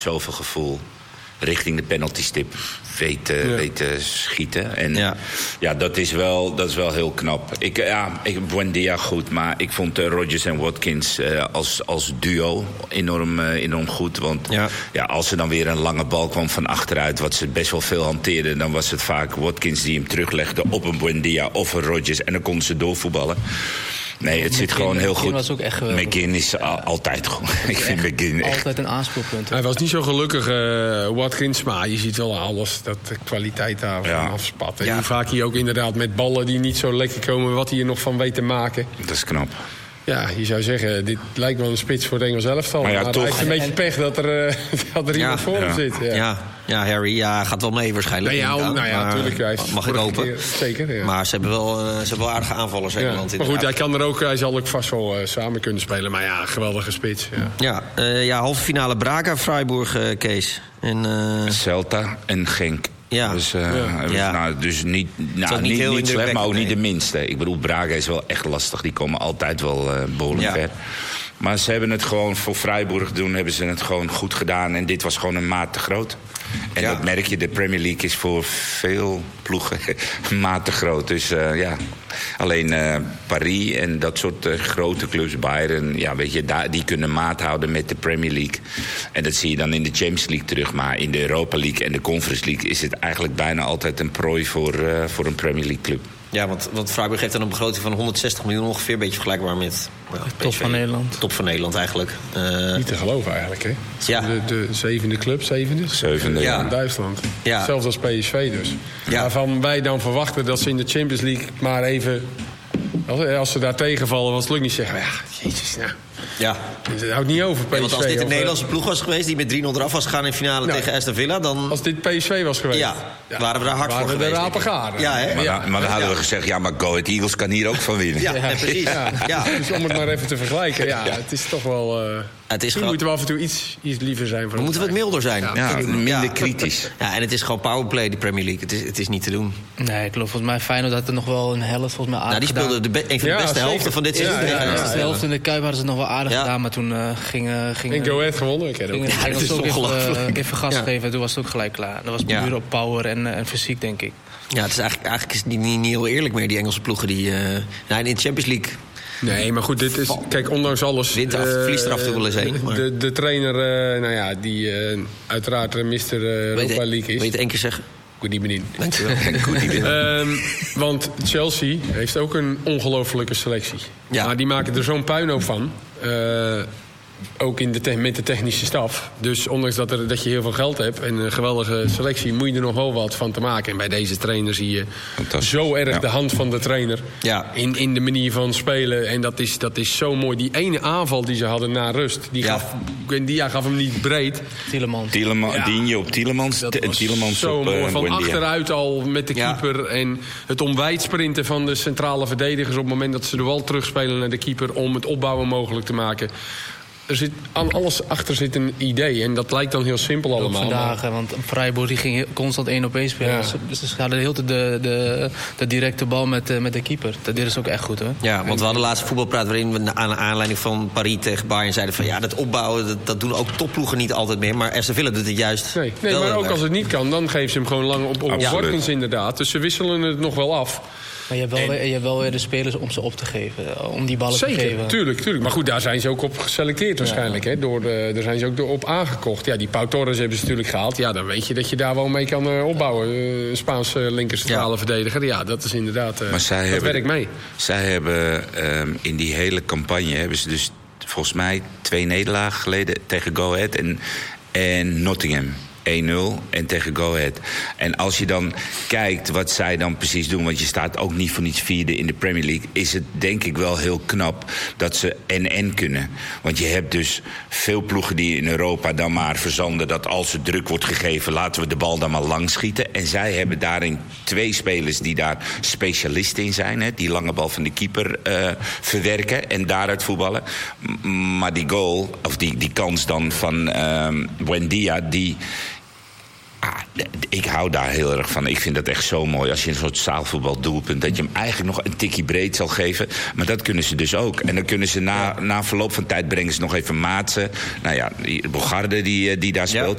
zoveel gevoel richting de penaltystip weten schieten. En dat is wel heel knap. Ik Buendia goed, maar ik vond Rodgers en Watkins als duo enorm goed. Want als er dan weer een lange bal kwam van achteruit, wat ze best wel veel hanteerden, dan was het vaak Watkins die hem teruglegde op een Buendia of een Rodgers. En dan konden ze doorvoetballen. Nee, het zit gewoon heel goed. Was ook echt geweldig. McGinn is altijd goed. Ik vind McGinn echt altijd een aanspeelpunt. Hij was niet zo gelukkig, Watkins, maar je ziet wel alles, dat de kwaliteit daarvan afspat. En hoe vaak hij ook inderdaad met ballen die niet zo lekker komen, wat hij er nog van weet te maken. Dat is knap. Ja, je zou zeggen, dit lijkt wel een spits voor het Engels elftal. Maar toch, hij heeft een beetje pech dat er iemand voor hem zit. Ja, Harry gaat wel mee waarschijnlijk. Natuurlijk. Mag ik hopen. Zeker, ja. Maar ze hebben wel aardige aanvallers. Engeland, maar goed, hij zal ook vast wel samen kunnen spelen. Maar geweldige spits. Halve finale Braga, Freiburg, Kees. En, Celta en Genk. Ja. Dus niet slecht, maar ook niet de minste. Ik bedoel, Braga is wel echt lastig. Die komen altijd wel behoorlijk ver. Maar ze hebben het gewoon voor Freiburg hebben ze het gewoon goed gedaan. En dit was gewoon een maat te groot. En dat merk je, de Premier League is voor veel ploegen een maat te groot. Dus alleen Paris en dat soort grote clubs, Bayern, die kunnen maat houden met de Premier League. En dat zie je dan in de Champions League terug. Maar in de Europa League en de Conference League is het eigenlijk bijna altijd een prooi voor een Premier League club. Ja, want Freiburg heeft dan een begroting van 160 miljoen ongeveer, een beetje vergelijkbaar met top van Nederland. Top van Nederland eigenlijk. Niet te geloven eigenlijk, hè? Ja. De zevende club, zevende in Duitsland. Ja. Zelfs als PSV dus. Ja. Waarvan wij dan verwachten dat ze in de Champions League maar even, als ze daar tegenvallen, was het lukt niet zeggen. Jezus, Ja. Het houdt niet over PSV. Want als dit een Nederlandse ploeg was geweest die met 3-0 eraf was gegaan in finale tegen Aston Villa, dan... Als dit PSV was geweest. Waren we daar hard voor geweest. Waren we de rapengaren. Maar dan hadden we gezegd, maar Go Ahead Eagles kan hier ook van winnen. Ja, precies. Ja. Dus om het maar even te vergelijken. Het is toch wel... Misschien moeten we af en toe iets liever zijn. We moeten wat milder zijn. Minder kritisch. Ja, en het is gewoon powerplay, die Premier League. Het is niet te doen. Nee, ik geloof volgens mij Feyenoord had er nog wel een helft volgens mij aardig die speelde een van de beste helften van dit seizoen. De eerste helft in de Kuip hadden ze nog wel aardig gedaan, maar toen ging en Go Ahead gewonnen. Het is ongelooflijk. Even gas geven, toen was het ook gelijk klaar. Dat was puur op power en fysiek, denk ik. Ja, het is eigenlijk is het niet heel eerlijk meer, die Engelse ploegen die in de Champions League. Nee, maar goed, dit is... Kijk, ondanks alles... Verliest er af en toe wel eens heen. De trainer, die uiteraard Mr. Europa League is. Weet je één keer zeggen? Goed niet benieuwd. Dankjewel. Want Chelsea heeft ook een ongelofelijke selectie. Ja. Maar die maken er zo'n puinhoop van. Ook met de technische staf. Dus ondanks dat je heel veel geld hebt en een geweldige selectie, moet je er nog wel wat van te maken. En bij deze trainer zie je zo erg de hand van de trainer in de manier van spelen. En dat is zo mooi. Die ene aanval die ze hadden na rust, die gaf hem niet breed. Digne op Tielemans. Tielemans zo op mooi. Van Buendia. achteruit al met de keeper. En het omwijdsprinten van de centrale verdedigers op het moment dat ze de bal terugspelen naar de keeper om het opbouwen mogelijk te maken. Aan alles achter zit een idee. En dat lijkt dan heel simpel allemaal. Vandaag, want Freiburg die ging constant 1-op-1 spelen. Ja. Dus ze hadden de hele tijd de directe bal met de keeper. Dat deden ze ook echt goed, hoor. Ja, want we hadden laatst voetbalpraat waarin we aan aanleiding van Paris tegen Bayern zeiden van dat opbouwen, dat doen ook topploegen niet altijd meer. Maar Aston Villa doet het juist. Nee, maar ook als het niet kan, dan geven ze hem gewoon lang op Watkins inderdaad. Dus ze wisselen het nog wel af. Maar je hebt wel weer de spelers om ze op te geven. Om die ballen te geven. Zeker, tuurlijk. Maar goed, daar zijn ze ook op geselecteerd waarschijnlijk. Hè? Daar zijn ze ook op aangekocht. Ja, die Pau Torres hebben ze natuurlijk gehaald. Ja, dan weet je dat je daar wel mee kan opbouwen. Spaanse linkercentrale verdediger. Ja, dat is inderdaad... dat werkt mee. Zij hebben in die hele campagne hebben ze dus volgens mij 2 nederlagen geleden tegen Go Ahead en Nottingham. 1-0 en tegen Go Ahead. En als je dan kijkt wat zij dan precies doen, want je staat ook niet voor niets vierde in de Premier League, is het denk ik wel heel knap dat ze en kunnen. Want je hebt dus veel ploegen die in Europa dan maar verzanden dat als er druk wordt gegeven, laten we de bal dan maar lang schieten. En zij hebben daarin 2 spelers die daar specialisten in zijn. Hè, die lange bal van de keeper verwerken en daaruit voetballen. Maar die goal, of die kans dan van Buendia, Ik hou daar heel erg van. Ik vind dat echt zo mooi als je een soort zaalvoetbaldoelpunt... dat je hem eigenlijk nog een tikkie breed zal geven. Maar dat kunnen ze dus ook. En dan kunnen ze na verloop van tijd brengen ze nog even Maatsen. Nou ja, Bogarde die daar speelt.